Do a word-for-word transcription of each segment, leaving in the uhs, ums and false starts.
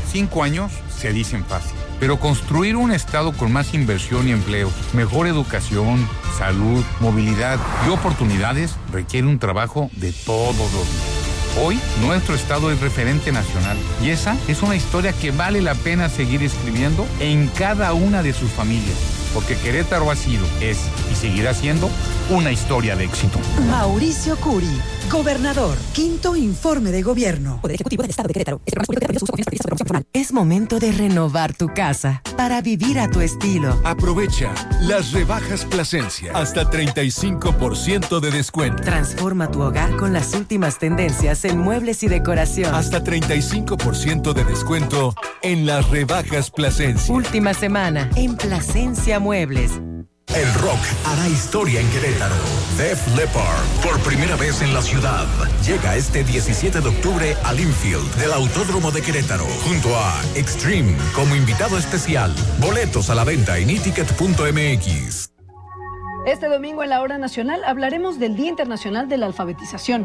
Cinco años se dicen fácil, pero construir un estado con más inversión y empleos, mejor educación, salud, movilidad y oportunidades requiere un trabajo de todos los días. Hoy, nuestro estado es referente nacional y esa es una historia que vale la pena seguir escribiendo en cada una de sus familias, porque Querétaro ha sido, es y seguirá siendo una historia de éxito. Mauricio Curi, gobernador, quinto informe de gobierno. Poder Ejecutivo del Estado de Querétaro. Es momento de renovar tu casa para vivir a tu estilo. Aprovecha las rebajas Plasencia. Hasta treinta y cinco por ciento de descuento. Transforma tu hogar con las últimas tendencias en muebles y decoración. Hasta treinta y cinco por ciento de descuento en las rebajas Plasencia. Última semana en Plasencia Muebles. El rock hará historia en Querétaro. Def Leppard, por primera vez en la ciudad, llega este diecisiete de octubre al Infield del Autódromo de Querétaro, junto a Extreme como invitado especial. Boletos a la venta en e ticket punto m x. Este domingo en la Hora Nacional hablaremos del Día Internacional de la Alfabetización.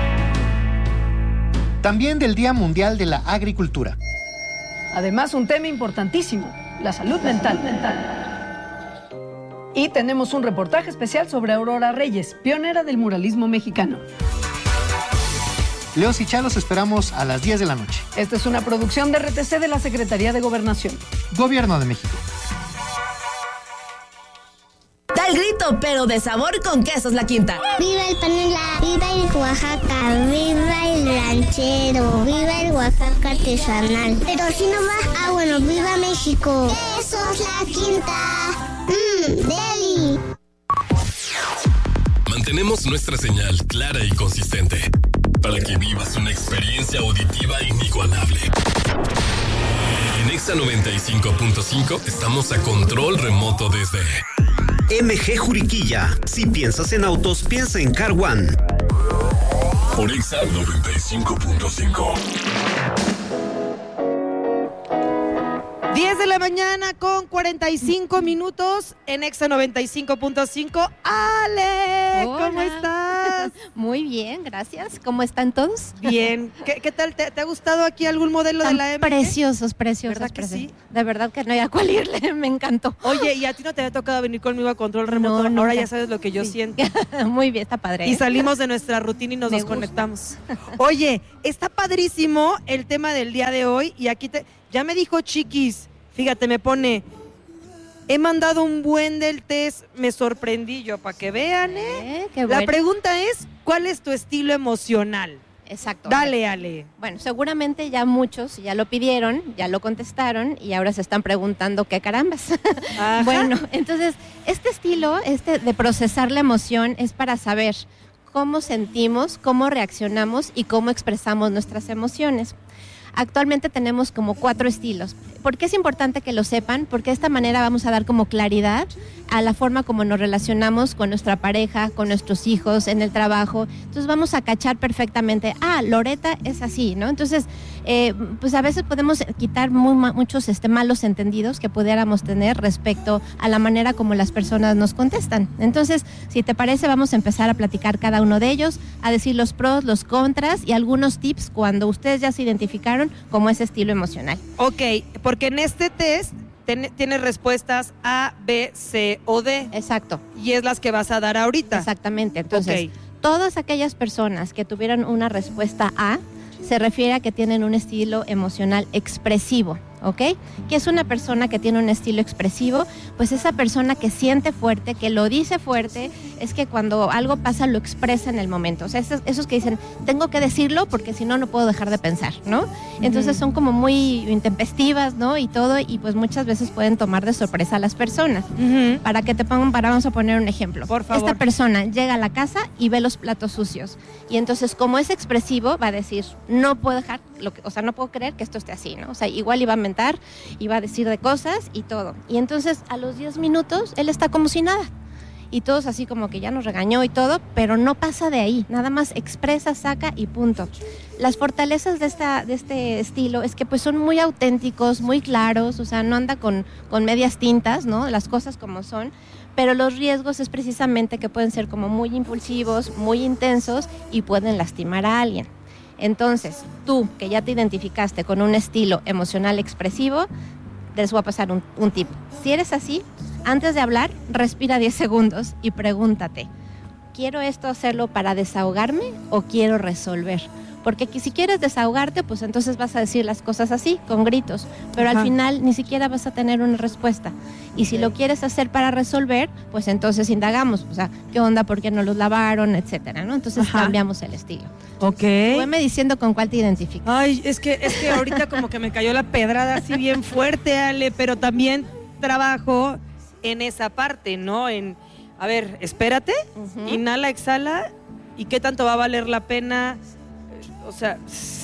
También del Día Mundial de la Agricultura. Además, un tema importantísimo, la salud mental. mental. Y tenemos un reportaje especial sobre Aurora Reyes, pionera del muralismo mexicano. Leos y Chalos esperamos a las diez de la noche. Esta es una producción de R T C de la Secretaría de Gobernación. Gobierno de México. Da el grito, pero de sabor con Quesos La Quinta. ¡Viva el panela! ¡Viva el Oaxaca! ¡Viva el ranchero! ¡Viva el Oaxaca artesanal! Pero si no va, ah bueno, ¡viva México! ¡Quesos La Quinta! ¡Mmm, deli! Mantenemos nuestra señal clara y consistente para que vivas una experiencia auditiva inigualable. En Exa noventa y cinco punto cinco estamos a control remoto desde M G Juriquilla. Si piensas en autos, piensa en Car One. Por Exa noventa y cinco punto cinco. diez de la mañana con cuarenta y cinco minutos en Exa noventa y cinco punto cinco. Ale, Hola. ¿Cómo estás? Muy bien, gracias. ¿Cómo están todos? Bien. ¿Qué, qué tal? ¿Te, ¿Te ha gustado aquí algún modelo Tan de la M G? Preciosos, preciosos. ¿Verdad que preciosos. sí? De verdad que no hay a cuál irle, me encantó. Oye, ¿y a ti no te había tocado venir conmigo a control remoto? No, Ahora nunca. ya sabes lo que yo Sí. siento. Muy bien, está padre. Y salimos de nuestra rutina y nos Me desconectamos. Oye, está padrísimo el tema del día de hoy y aquí te, ya me dijo Chiquis, fíjate, me pone, he mandado un buen del test, me sorprendí yo, para que vean, ¿eh? Eh, qué La bueno. pregunta es, ¿cuál es tu estilo emocional? Exacto. Dale, Ale. Bueno, seguramente ya muchos ya lo pidieron, ya lo contestaron y ahora se están preguntando qué carambas. Ajá. Bueno, entonces, este estilo, este de procesar la emoción es para saber cómo sentimos, cómo reaccionamos y cómo expresamos nuestras emociones. Actualmente tenemos como cuatro estilos. ¿Por qué es importante que lo sepan? Porque de esta manera vamos a dar como claridad a la forma como nos relacionamos con nuestra pareja, con nuestros hijos, en el trabajo. Entonces vamos a cachar perfectamente, ah, Loreta es así, ¿no? Entonces, eh, pues a veces podemos quitar muy, muchos este, malos entendidos que pudiéramos tener respecto a la manera como las personas nos contestan. Entonces, si te parece, vamos a empezar a platicar cada uno de ellos, a decir los pros, los contras y algunos tips cuando ustedes ya se identificaron como ese estilo emocional. Ok, porque en este test ten, tiene respuestas A, B, C o D. Exacto. Y es las que vas a dar ahorita. Exactamente. Entonces, Okay. todas aquellas personas que tuvieron una respuesta A, se refiere a que tienen un estilo emocional expresivo, ¿ok? Que es una persona que tiene un estilo expresivo, pues esa persona que siente fuerte, que lo dice fuerte, es que cuando algo pasa lo expresa en el momento. O sea, esos, esos que dicen, tengo que decirlo porque si no, no puedo dejar de pensar, ¿no? Entonces son como muy intempestivas, ¿no? Y todo, y pues muchas veces pueden tomar de sorpresa a las personas. Uh-huh. Para que te pongan, para vamos a poner un ejemplo. Por favor. Esta persona llega a la casa y ve los platos sucios. Y entonces, como es expresivo, va a decir, no puedo dejar, lo que, o sea, no puedo creer que esto esté así, ¿no? O sea, igual iba a mentar, iba a decir de cosas y todo. Y entonces, a los diez minutos, él está como si nada. Y todos así como que ya nos regañó y todo, pero no pasa de ahí. Nada más expresa, saca y punto. Las fortalezas de, esta, de este estilo es que pues son muy auténticos, muy claros, o sea, no anda con, con medias tintas, ¿no? Las cosas como son. Pero los riesgos es precisamente que pueden ser como muy impulsivos, muy intensos y pueden lastimar a alguien. Entonces, tú que ya te identificaste con un estilo emocional expresivo, les voy a pasar un, un tip. Si eres así, antes de hablar, respira diez segundos y pregúntate, ¿quiero esto hacerlo para desahogarme o quiero resolver? Porque aquí, si quieres desahogarte, pues entonces vas a decir las cosas así, con gritos, pero Ajá. al final ni siquiera vas a tener una respuesta. Y si lo quieres hacer para resolver, pues entonces indagamos, o sea, ¿qué onda? ¿Por qué no los lavaron? Etcétera, ¿no? Entonces Ajá. cambiamos el estilo. Ok. Veme diciendo con cuál te identificas. Ay, es que, es que ahorita como que me cayó la pedrada así bien fuerte, Ale, pero también trabajo en esa parte, ¿no? En, a ver, espérate, uh-huh. inhala, exhala, ¿y qué tanto va a valer la pena? O sea,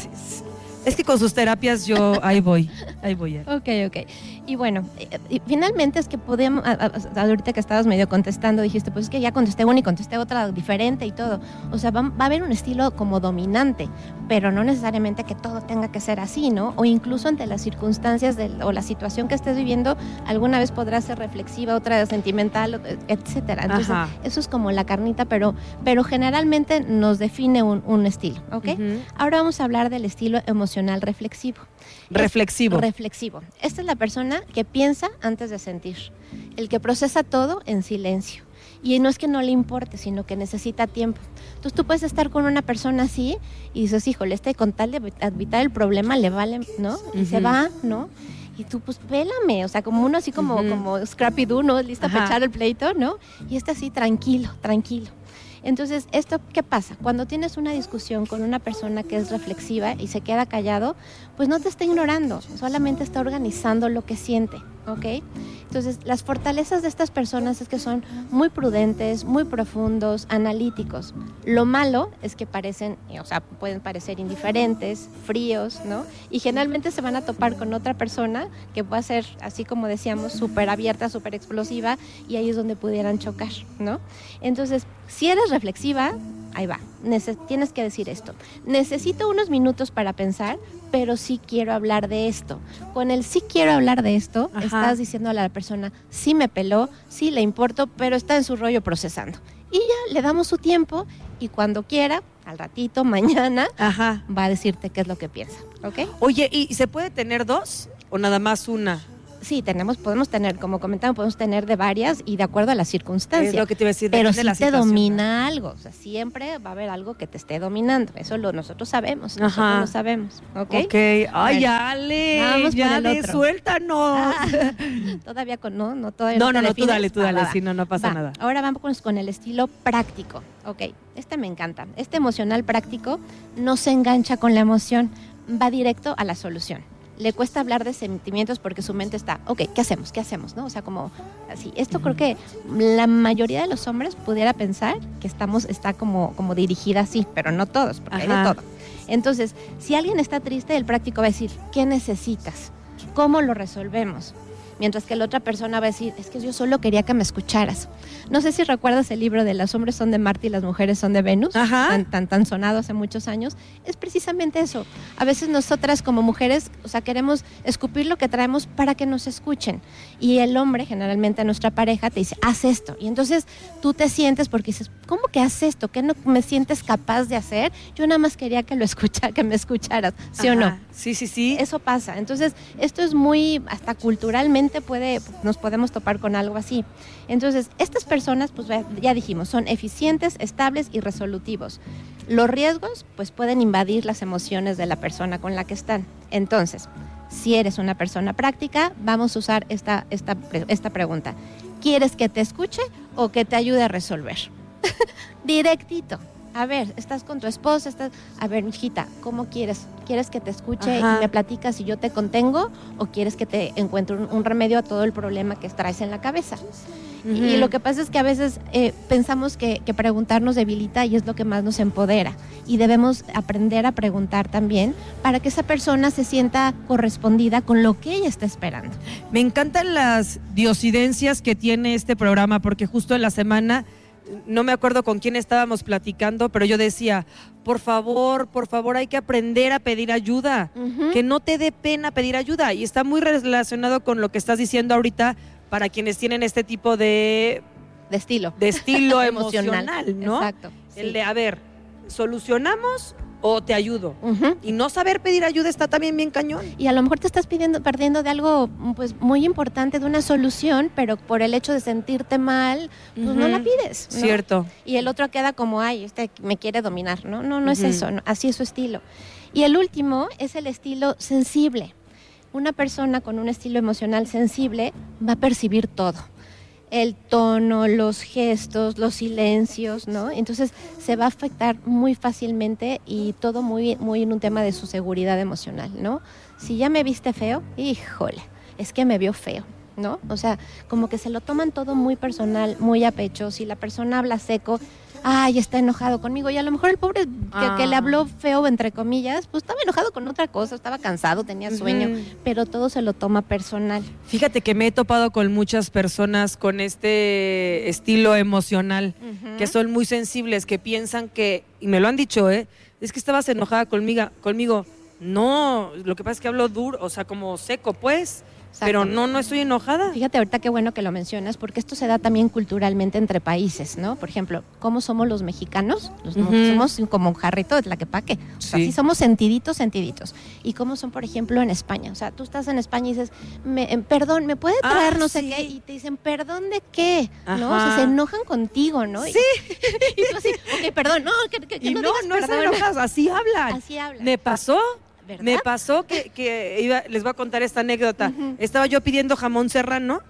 es que con sus terapias yo ahí voy, ahí voy. Ok, ok. Y bueno, y finalmente es que podemos, ahorita que estabas medio contestando, dijiste, pues es que ya contesté una y contesté otra diferente y todo. O sea, va, va a haber un estilo como dominante, pero no necesariamente que todo tenga que ser así, ¿no? O incluso ante las circunstancias del, o la situación que estés viviendo, alguna vez podrá ser reflexiva, otra sentimental, etcétera. Entonces, Ajá. eso es como la carnita, pero, pero generalmente nos define un, un estilo, ¿ok? Uh-huh. Ahora vamos a hablar del estilo emocional reflexivo. Reflexivo. Es reflexivo. Esta es la persona que piensa antes de sentir, el que procesa todo en silencio. Y no es que no le importe, sino que necesita tiempo. Entonces tú puedes estar con una persona así y dices, híjole, este con tal de evitar el problema le vale, ¿no? Y uh-huh. se va, ¿no? Y tú, pues, pélame, o sea, como uno así como, uh-huh. como Scrappy-Doo, ¿no? Listo para echar el pleito, ¿no? Y este así, tranquilo, tranquilo. Entonces, ¿esto qué pasa? Cuando tienes una discusión con una persona que es reflexiva y se queda callado, pues no te está ignorando, solamente está organizando lo que siente, ¿ok? Entonces, las fortalezas de estas personas es que son muy prudentes, muy profundos, analíticos. Lo malo es que parecen, o sea, pueden parecer indiferentes, fríos, ¿no? Y generalmente se van a topar con otra persona que pueda ser, así como decíamos, súper abierta, súper explosiva, y ahí es donde pudieran chocar, ¿no? Entonces, si eres reflexiva, ahí va, Nece- tienes que decir esto. Necesito unos minutos para pensar, pero sí quiero hablar de esto. Con el sí quiero hablar de esto, Ajá. estás diciéndole a la persona, sí me peló, sí le importo, pero está en su rollo procesando. Y ya le damos su tiempo y cuando quiera, al ratito, mañana, Ajá. va a decirte qué es lo que piensa, ¿ok? Oye, ¿y se puede tener dos o nada más una? Sí, tenemos, podemos tener, como comentaban, podemos tener de varias y de acuerdo a las circunstancias. Es lo que te iba a decir, pero si de la te situación. domina algo, o sea, siempre va a haber algo que te esté dominando. Eso lo nosotros sabemos, Ajá. nosotros lo sabemos, ¿ok? Ok, ay, bueno, Ale, vamos ya por el de, otro. suéltanos. Ah, todavía con, no, no, todavía no. No, No, te no, tú defines. dale, tú dale, Va, va, si no, no pasa va. nada. Ahora vamos con el estilo práctico, ok, este me encanta. Este emocional práctico no se engancha con la emoción, va directo a la solución. Le cuesta hablar de sentimientos porque su mente está, ok, ¿qué hacemos? ¿Qué hacemos? ¿No? O sea, como así. Esto uh-huh. creo que la mayoría de los hombres pudiera pensar que estamos, está como, como dirigida así, pero no todos, porque Ajá. hay de todo. Entonces, si alguien está triste, el práctico va a decir, ¿qué necesitas? ¿Cómo lo resolvemos? Mientras que la otra persona va a decir, es que yo solo quería que me escucharas. No sé si recuerdas el libro de Los hombres son de Marte y las mujeres son de Venus, tan, tan, tan sonado hace muchos años. Es precisamente eso. A veces nosotras como mujeres, o sea, queremos escupir lo que traemos para que nos escuchen. Y el hombre, generalmente nuestra pareja, te dice, haz esto. Y entonces tú te sientes porque dices, ¿cómo que haz esto? ¿Qué no me sientes capaz de hacer? Yo nada más quería que lo escucha, que me escucharas, ¿sí Ajá. o no? Sí, sí, sí. Eso pasa. Entonces, esto es muy, hasta culturalmente puede, nos podemos topar con algo así. Entonces, estas personas, pues ya dijimos, son eficientes, estables y resolutivos. Los riesgos, pues pueden invadir las emociones de la persona con la que están. Entonces, si eres una persona práctica, vamos a usar esta, esta, esta pregunta. ¿Quieres que te escuche o que te ayude a resolver? Directito. A ver, estás con tu esposa, estás... A ver, mijita, ¿cómo quieres? ¿Quieres que te escuche Ajá. y me platicas y yo te contengo? ¿O quieres que te encuentre un, un remedio a todo el problema que traes en la cabeza? Uh-huh. Y lo que pasa es que a veces eh, pensamos que, que preguntar nos debilita y es lo que más nos empodera. Y debemos aprender a preguntar también para que esa persona se sienta correspondida con lo que ella está esperando. Me encantan las diosidencias que tiene este programa porque justo en la semana... No me acuerdo con quién estábamos platicando, pero yo decía, por favor, por favor, hay que aprender a pedir ayuda, uh-huh. que no te dé pena pedir ayuda. Y está muy relacionado con lo que estás diciendo ahorita para quienes tienen este tipo de... De estilo. De estilo emocional, ¿no? Exacto. El sí. de, a ver, ¿solucionamos o te ayudo. Uh-huh. Y no saber pedir ayuda está también bien cañón. Y a lo mejor te estás pidiendo, perdiendo de algo pues muy importante, de una solución, pero por el hecho de sentirte mal, pues uh-huh. no la pides, ¿no? Cierto. Y el otro queda como, ay, este me quiere dominar, ¿no? No, no uh-huh. es eso, no, así es su estilo. Y el último es el estilo sensible. Una persona con un estilo emocional sensible va a percibir todo. El tono, los gestos, los silencios, ¿no? Entonces se va a afectar muy fácilmente y todo muy, muy en un tema de su seguridad emocional, ¿no? Si ya me viste feo, híjole, es que me vio feo, ¿no? O sea, como que se lo toman todo muy personal, muy a pecho. Si la persona habla seco, ay, está enojado conmigo. Y a lo mejor el pobre que, ah. que le habló feo, entre comillas, pues estaba enojado con otra cosa, estaba cansado, tenía sueño, uh-huh. pero todo se lo toma personal. Fíjate que me he topado con muchas personas con este estilo emocional, uh-huh. que son muy sensibles, que piensan que, y me lo han dicho, ¿eh? Es que estabas enojada conmigo, conmigo. No, lo que pasa es que hablo duro, o sea, como seco, pues. Pero no, no estoy enojada. Fíjate ahorita qué bueno que lo mencionas, porque esto se da también culturalmente entre países, ¿no? Por ejemplo, ¿cómo somos los mexicanos? Los, uh-huh. Somos como un jarrito de Tlaquepaque. O sea, sí. así somos sentiditos, sentiditos. ¿Y cómo son, por ejemplo, en España? O sea, tú estás en España y dices, me, eh, perdón, ¿me puede traer ah, no sé sí. qué? Y te dicen, ¿perdón de qué? Ajá. ¿No? O sea, se enojan contigo, ¿no? Sí. Y, y tú así, ok, perdón, no, que, que, que y no, no digas no perdón. Se enojas, así hablan. Así hablan. ¿Me pasó? ¿Verdad? Me pasó que, que iba, les voy a contar esta anécdota. Uh-huh. Estaba yo pidiendo jamón serrano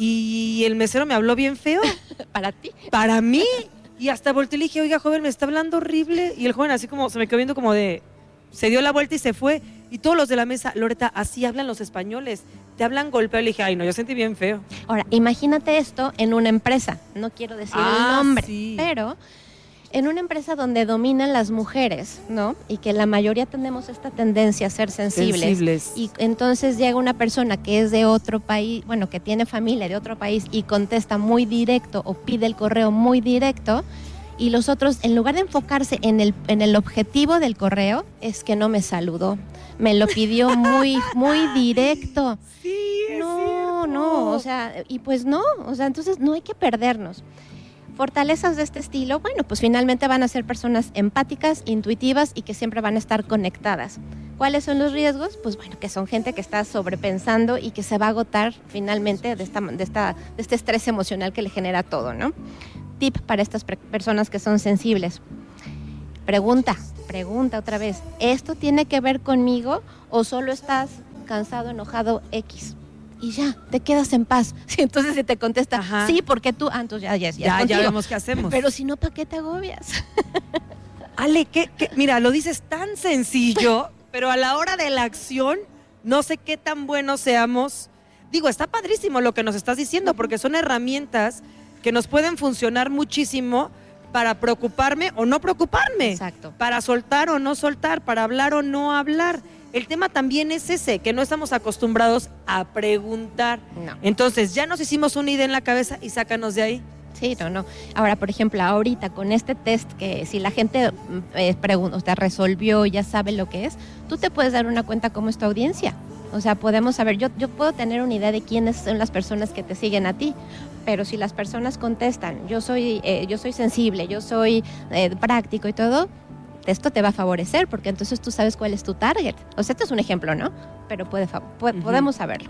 y el mesero me habló bien feo. ¿Para ti? Para mí. Y hasta volteé y le dije, oiga, joven, me está hablando horrible. Y el joven así como se me quedó viendo como de... Se dio la vuelta y se fue. Y todos los de la mesa, Loreta, así hablan los españoles. Te hablan golpeado. Y le dije, ay, no, yo sentí bien feo. Ahora, imagínate esto en una empresa. No quiero decir ah, el nombre, sí. pero... En una empresa donde dominan las mujeres, ¿no? Y que la mayoría tenemos esta tendencia a ser sensibles. sensibles. Y entonces llega una persona que es de otro país, bueno, que tiene familia de otro país y contesta muy directo o pide el correo muy directo, y los otros, en lugar de enfocarse en el, en el objetivo del correo, es que no me saludó. Me lo pidió muy, muy directo. Sí, es no, cierto. no, o sea, y pues no, o sea, entonces no hay que perdernos. Fortalezas de este estilo, bueno, pues finalmente van a ser personas empáticas, intuitivas y que siempre van a estar conectadas. ¿Cuáles son los riesgos? Pues bueno, que son gente que está sobrepensando y que se va a agotar finalmente de, esta, de, esta, de este estrés emocional que le genera todo, ¿no? Tip para estas pre- personas que son sensibles. Pregunta, pregunta otra vez, ¿esto tiene que ver conmigo o solo estás cansado, enojado, X? Y ya, te quedas en paz. Entonces se te contesta, ajá. sí, porque tú, ah, entonces ya, ya, ya, ya, ya vemos qué hacemos. Pero si no, ¿para qué te agobias? Ale, ¿qué, qué? Mira, lo dices tan sencillo, pero a la hora de la acción, no sé qué tan buenos seamos. Digo, está padrísimo lo que nos estás diciendo, porque son herramientas que nos pueden funcionar muchísimo para preocuparme o no preocuparme. Exacto. Para soltar o no soltar, para hablar o no hablar. El tema también es ese, que no estamos acostumbrados a preguntar. No. Entonces, ya nos hicimos una idea en la cabeza y sácanos de ahí. Sí, no, no. Ahora, por ejemplo, ahorita con este test que si la gente eh, pregunta, o sea, resolvió, ya sabe lo que es, tú te puedes dar una cuenta como es tu audiencia. O sea, podemos saber, yo, yo puedo tener una idea de quiénes son las personas que te siguen a ti, pero si las personas contestan, yo soy, eh, yo soy sensible, yo soy eh, práctico y todo, esto te va a favorecer, porque entonces tú sabes cuál es tu target. O sea, este es un ejemplo, ¿no? Pero puede, puede, uh-huh. podemos saberlo.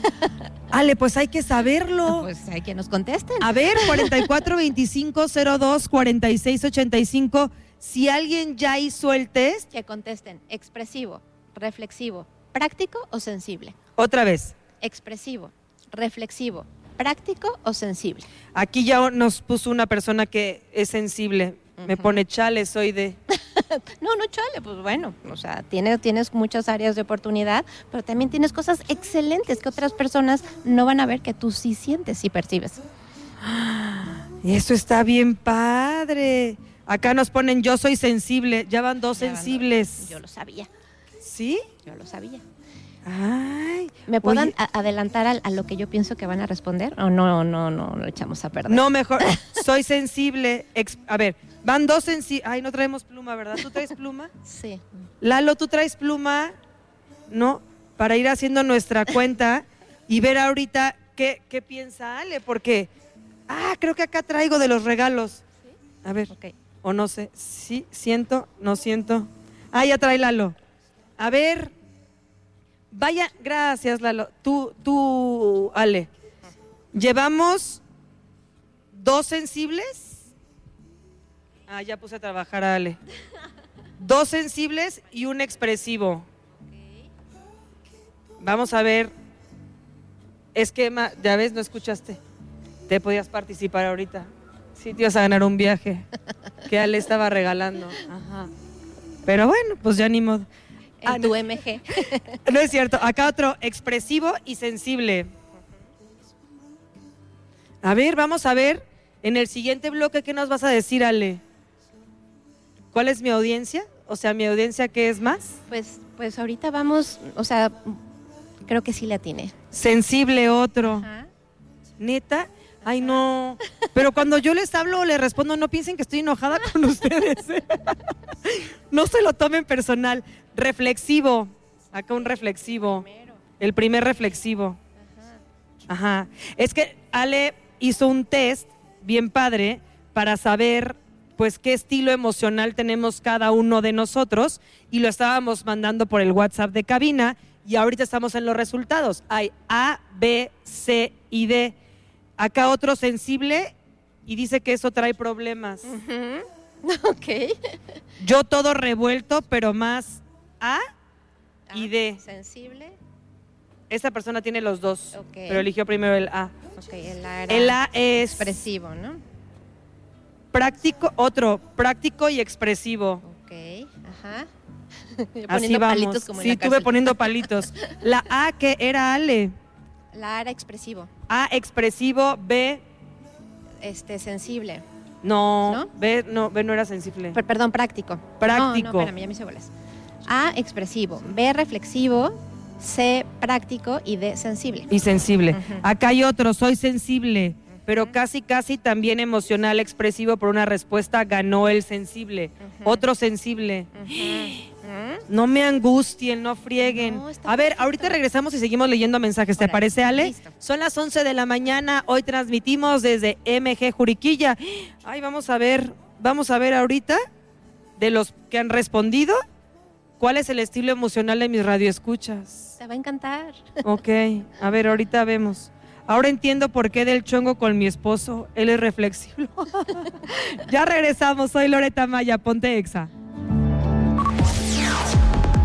Ale, pues hay que saberlo. Pues hay que nos contesten. A ver, cuarenta y cuatro veinticinco cero dos cuarenta y seis ochenta y cinco, si alguien ya hizo el test. Que contesten, expresivo, reflexivo, práctico o sensible. Otra vez. Expresivo, reflexivo, práctico o sensible. Aquí ya nos puso una persona que es sensible. Me pone chale, soy de... No, no chale, pues bueno, o sea, tienes, tienes muchas áreas de oportunidad, pero también tienes cosas excelentes que otras personas no van a ver que tú sí sientes y percibes. Eso está bien padre. Acá nos ponen yo soy sensible, ya van dos ya sensibles. Van dos. Yo lo sabía. ¿Sí? Yo lo sabía. Ay, ¿Me puedan adelantar a, a lo que yo pienso que van a responder? ¿O no, no, no, lo echamos a perder? No, mejor, soy sensible. Ex, a ver, van dos sensibles. Ay, no traemos pluma, ¿verdad? ¿Tú traes pluma? Sí. Lalo, ¿tú traes pluma? ¿No? Para ir haciendo nuestra cuenta y ver ahorita qué, qué piensa Ale, porque, ah, creo que acá traigo de los regalos. ¿Sí? A ver, okay. O no sé, sí, siento, no siento. Ah, ya trae Lalo. A ver. Vaya, gracias Lalo. Tú, tú, Ale. Llevamos dos sensibles. Ah, ya puse a trabajar a Ale. Dos sensibles y un expresivo. Vamos a ver. Esquema, ya ves, no escuchaste. Te podías participar ahorita. Sí, te ibas a ganar un viaje que Ale estaba regalando. Ajá. Pero bueno, pues ya ni modo. En ah, tu no. M G. No es cierto. Acá otro, expresivo y sensible. A ver, vamos a ver en el siguiente bloque qué nos vas a decir, Ale. ¿Cuál es mi audiencia? O sea, ¿mi audiencia qué es más? Pues, pues ahorita vamos, o sea, creo que sí le atiné. Sensible otro. Ajá. ¿Neta? Ay, no. Pero cuando yo les hablo o les respondo, no piensen que estoy enojada con ustedes. No se lo tomen personal. Reflexivo. Acá un reflexivo. Primero. El primer reflexivo. Ajá. Ajá. Es que Ale hizo un test bien padre para saber, pues, qué estilo emocional tenemos cada uno de nosotros y lo estábamos mandando por el WhatsApp de cabina y ahorita estamos en los resultados. Hay A, B, C y D. Acá otro sensible y dice que eso trae problemas. Uh-huh. Ok. Yo todo revuelto, pero más A y D. Sensible. Esa persona tiene los dos, okay. Pero eligió primero el A. Ok, el A era el A es expresivo, ¿no? Práctico, otro, práctico y expresivo. Ok, ajá. Así vamos. Palitos como sí, estuve poniendo palitos. La A que era Ale. La A era expresivo. A expresivo, B este sensible. No, ¿no? B no, B no era sensible. Per, perdón, práctico. Práctico. No, no, espérame, ya me hice bolas. A expresivo, B reflexivo, C práctico y D sensible. Y sensible. Uh-huh. Acá hay otro, soy sensible, uh-huh. Pero casi casi también emocional expresivo por una respuesta ganó el sensible. Uh-huh. Otro sensible. Uh-huh. No me angustien, no frieguen. No, a ver, ahorita regresamos y seguimos leyendo mensajes. ¿Te Órale, parece, Ale? Listo. Son las once de la mañana. Hoy transmitimos desde M G Juriquilla. Ay, vamos a ver, vamos a ver ahorita de los que han respondido, ¿cuál es el estilo emocional de mis radioescuchas? Te va a encantar. Ok, a ver, ahorita vemos. Ahora entiendo por qué del chongo con mi esposo. Él es reflexivo. Ya regresamos. Soy Loreta Maya. Ponte Exa.